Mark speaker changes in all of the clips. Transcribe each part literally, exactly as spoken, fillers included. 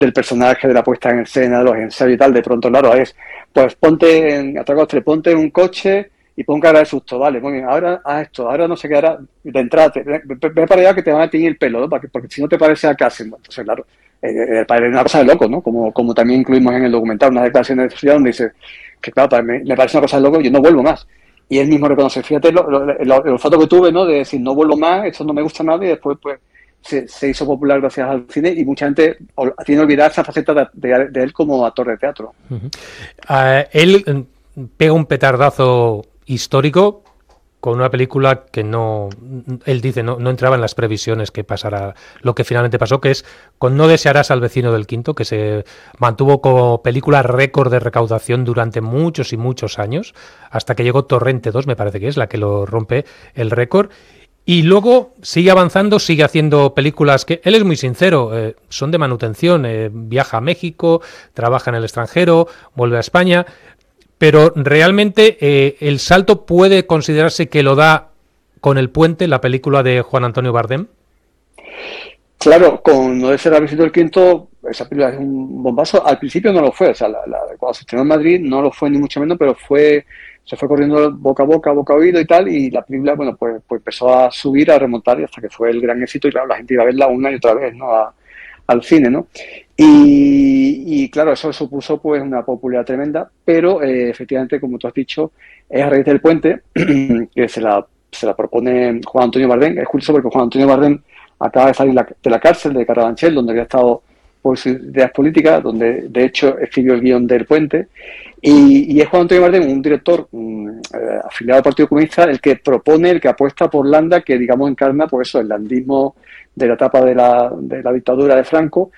Speaker 1: del personaje, de la puesta en escena, de los ensayos y tal, de pronto, claro, es, pues ponte en Atracostre, ponte en un coche y pon cara de susto, vale, muy bien, ahora haz esto, ahora no sé qué, ahora de entrada, te, ve, ve para allá que te van a teñir el pelo, ¿no? Porque, porque si no te parece a Casim, entonces, claro, eh, es una cosa de loco, ¿no? Como, como también incluimos en el documental, unas declaraciones de sociedad donde dice que, claro, me, me parece una cosa de loco, yo no vuelvo más. Y él mismo reconoce, fíjate, lo, lo, lo, el olfato que tuve, ¿no? De decir, no vuelvo más, esto no me gusta nada, y después, pues, se, se hizo popular gracias al cine y mucha gente tiene olvidada esa faceta de, de, de él como actor de teatro.
Speaker 2: Uh-huh. Uh, él pega un petardazo histórico con una película que no, él dice, no, no entraba en las previsiones que pasara lo que finalmente pasó, que es con No desearás al vecino del quinto, que se mantuvo como película récord de recaudación durante muchos y muchos años, hasta que llegó Torrente dos, me parece que es la que lo rompe el récord. Y luego sigue avanzando, sigue haciendo películas que, él es muy sincero, eh, son de manutención, eh, viaja a México, trabaja en el extranjero, vuelve a España, pero realmente eh, el salto puede considerarse que lo da con El puente, la película de Juan Antonio Bardem.
Speaker 1: Claro, con No desear al vecino del quinto, esa película es un bombazo. Al principio no lo fue, o sea, la, la, cuando se estrenó en Madrid no lo fue ni mucho menos, pero fue se fue corriendo boca a boca, boca a oído y tal, y la película, bueno, pues, pues empezó a subir, a remontar, y hasta que fue el gran éxito, y claro, la gente iba a verla una y otra vez, ¿no? A, al cine, ¿no? Y, y claro, eso supuso pues una popularidad tremenda, pero eh, efectivamente, como tú has dicho, es a raíz del puente que se la, se la propone Juan Antonio Bardem. Es curioso porque Juan Antonio Bardem acaba de salir la, de la cárcel de Carabanchel, donde había estado por sus ideas políticas, donde de hecho escribió el guión del puente, y, y es Juan Antonio Bardem, un director um, eh, afiliado al Partido Comunista, el que propone, el que apuesta por Landa, que digamos encarna por eso el landismo de la etapa de la, de la dictadura de Franco.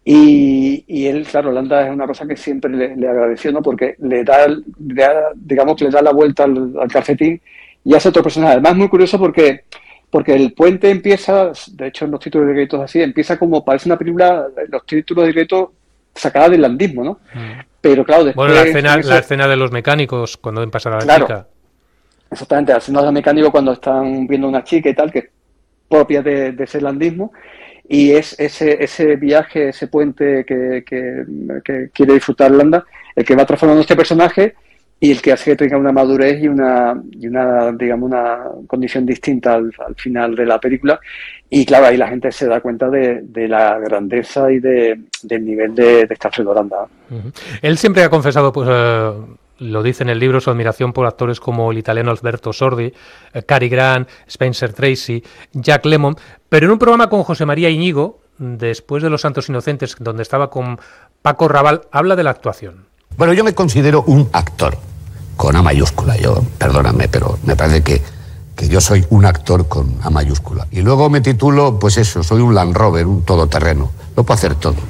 Speaker 1: Y, y él, claro, Landa es una cosa que siempre le, le agradeció, ¿no? Porque le da, le da, digamos que le da la vuelta al, al calcetín y hace otro personaje. Además, es muy curioso porque porque el puente empieza, de hecho en los títulos de créditos así, empieza como, parece una película, los títulos de créditos sacada del landismo, ¿no? Mm. Pero claro, después...
Speaker 2: Bueno, la escena, ese... la escena de los mecánicos, cuando ven pasar a la
Speaker 1: claro,
Speaker 2: chica.
Speaker 1: Exactamente, la escena de los mecánicos cuando están viendo una chica y tal, que es propia de, de ese landismo, y es ese, ese viaje, ese puente que, que, que quiere disfrutar Landa, el que va transformando este personaje y el que hace que tenga una madurez y una, y una digamos, una condición distinta al, al final de la película. Y claro, ahí la gente se da cuenta de, de la grandeza y de, del nivel de, de Alfredo Landa.
Speaker 2: Uh-huh. Él siempre ha confesado, pues, uh, lo dice en el libro, su admiración por actores como el italiano Alberto Sordi, uh, Cary Grant, Spencer Tracy, Jack Lemmon, pero en un programa con José María Íñigo, después de Los Santos Inocentes, donde estaba con Paco Raval, habla de la actuación.
Speaker 3: Bueno, yo me considero un actor. Con A mayúscula, yo, perdóname, pero me parece que, que yo soy un actor con A mayúscula. Y luego me titulo, pues eso, soy un Land Rover, un todoterreno. Lo puedo hacer todo.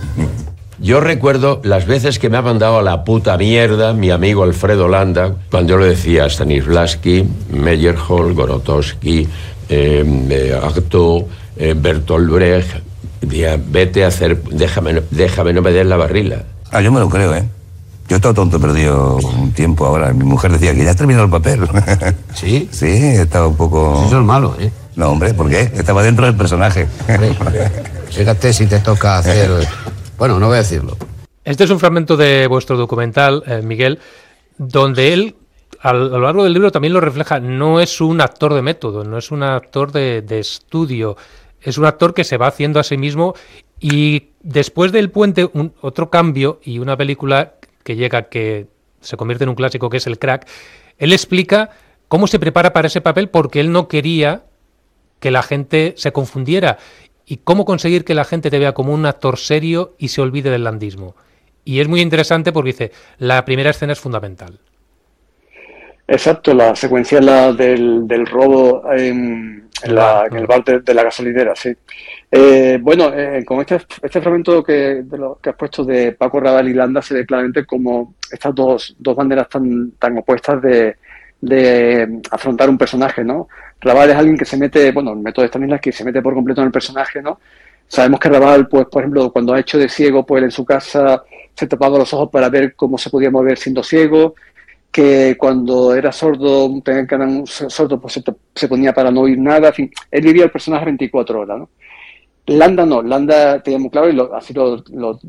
Speaker 4: Yo recuerdo las veces que me ha mandado a la puta mierda mi amigo Alfredo Landa, cuando yo le decía a Stanislavski, Meyerhold, Gorotowski, eh, eh, Artaud, eh, Bertolt Brecht, decía, vete a hacer, déjame, déjame, no me des la barrila.
Speaker 5: Ah, yo me lo creo, ¿eh? Yo he estado tonto, perdido un tiempo ahora. Mi mujer decía que ya has terminado el papel.
Speaker 3: ¿Sí?
Speaker 5: Sí, he estado un poco...
Speaker 3: Pues eso es malo, ¿eh?
Speaker 5: No, hombre, ¿por qué? Estaba dentro del personaje.
Speaker 3: Fíjate si te toca hacer... Bueno, no voy a decirlo.
Speaker 2: Este es un fragmento de vuestro documental, eh, Miguel, donde él, a lo largo del libro también lo refleja. No es un actor de método, no es un actor de, de estudio. Es un actor que se va haciendo a sí mismo y después del puente, un, otro cambio y una película que llega, que se convierte en un clásico, que es El Crack, él explica cómo se prepara para ese papel porque él no quería que la gente se confundiera y cómo conseguir que la gente te vea como un actor serio y se olvide del landismo. Y es muy interesante porque dice, la primera escena es fundamental.
Speaker 1: Exacto, la secuencia la del, del robo en, en, la, en el bar de, de la gasolinera, sí. Eh, bueno, eh, con este, este fragmento que, de lo que has puesto de Paco Raval y Landa se ve claramente como estas dos, dos banderas tan, tan opuestas de, de afrontar un personaje, ¿no? Raval es alguien que se mete, bueno, el método de Stanislavski que se mete por completo en el personaje, ¿no? Sabemos que Raval, pues, por ejemplo, cuando ha hecho de ciego, pues él en su casa se tapaba los ojos para ver cómo se podía mover siendo ciego, que cuando era sordo, tenía que era sordo, pues se, se ponía para no oír nada, en fin, él vivía el personaje veinticuatro horas, ¿no? Landa no, Landa tenía muy claro, y lo, así lo, lo